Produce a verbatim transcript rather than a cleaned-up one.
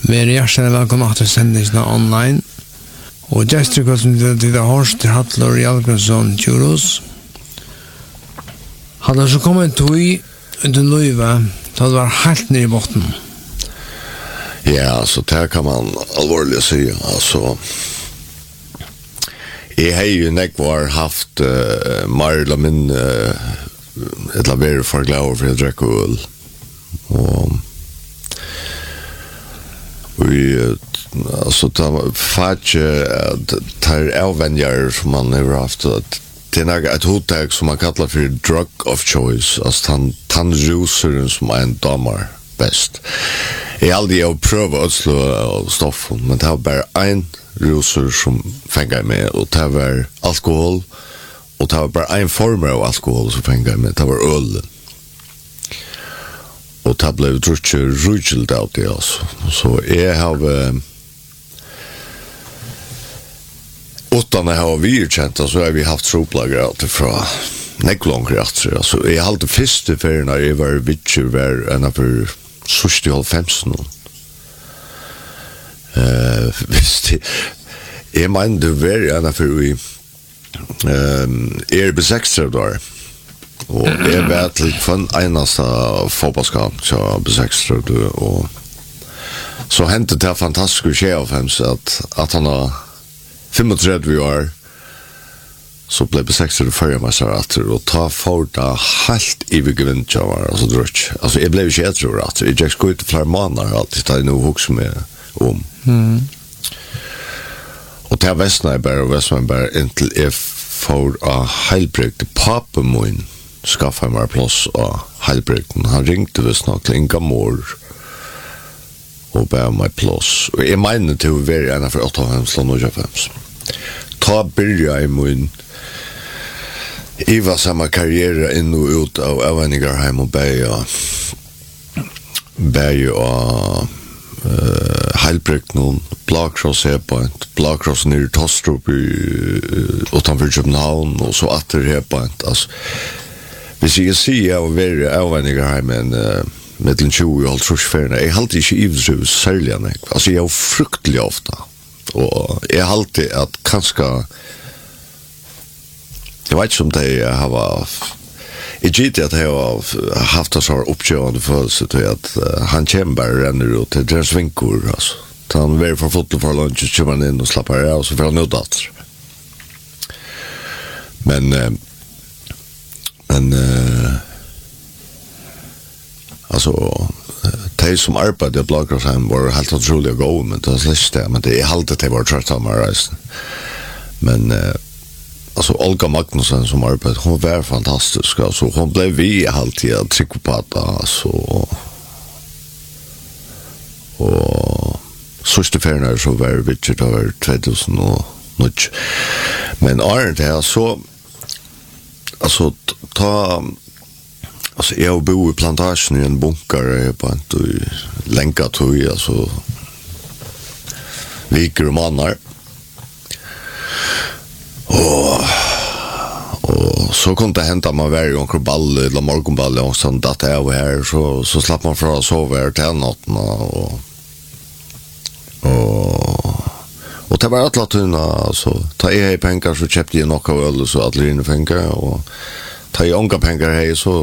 Vi er hjertelig velkommen til sendingen online. Og gjestrykket som til det Horst til Hattler Hjalkensson Tjuros. Hadde så kommet tog under løyve, da det var helt nere i botten. Ja, så det kan man alvorligt säga. Alltså, jag har ju nekvar haft uh, mer eller min uh, ett laver för glöver för att dricka öl. Och vi alltså ta fatch tar avvänjar som man har haft att det är ett hotag som man kallar för drug of choice, alltså han tandjuiceren som är en damer bäst. Jag har aldrig att pröva att slå stoffen, men det var bara en ruser som fängade med, och det var alkohol, och det var bara en form av alkohol som fängade med, det var öl. Och det blev druckit rujult av det alltså. Så jag har utan att ha vidkänt, så har vi haft troplager alltid från neklångre efter. Så jag har alltid första färgen när jag var vitcher var en av sjuttio halvfems nu. Eh, visst jag menar det var en av vi ehm är besextra där. Och jag vet lite från enaste fotbollskap så besextra då, och så hände det fantastiskt ske av hem så att att han har trettiofem år så blev besextra det förra massa och ta forta helt i vigvint jag alltså drutch. Alltså jag blev ju helt tror att jag just går ut för månader alltid ta nu hooks med om. Mm. Och det västna bara västna bara intill if for a helbrekt pappa min skaffa mig plats och helbrekten han ringte väl snart till Inga mor och bär mig plats. Och jag menar till att vara en för åtta hemslån och jafems. Ta börja i min Iva samma karriär in och ut av avvänningar hem och bäja bäja och uh, helbrekt någon Blackcross Airpoint, Blackcross nere Tostrup utanför Köpenhamn och så att det Airpoint. Alltså, hvis jag ser jag vara avvänningar hem en uh, mellan tjugo och trusfärna, jag har alltid inte ivdrivs särligen. Alltså jag är fruktlig ofta. Och jag har alltid att kanske jag vet inte om det har i G T att jag har haft en sån uppgörande födelse till att uh, han kämpar ränner ut till deras vinkor alltså. Så han var för fotboll för lunch och kommer in och slappar av så får han ut att. Men uh, men uh, alltså de som arbetade i Blackcrossheim var helt otroliga gå, men det var släst det, men det är alltid det var trött av mig reisen. Men uh, alltså Olga Magnusson som arbetade, hon var fantastisk, alltså hon blev vi alltid att trycka på att alltså och sista färgen så var det över tvåtusen och något. Men är det så alltså ta alltså jag bor i plantagen i en bunkar på en länka tog alltså viker och mannar. Och och så kunde det hända man varje gång ball eller morgonball och sånt att det var här så så slapp man från att sova här till natten och och och det var att låta alltså ta i pengar så köpte jag några öl så att linje pengar och ta i onka pengar här så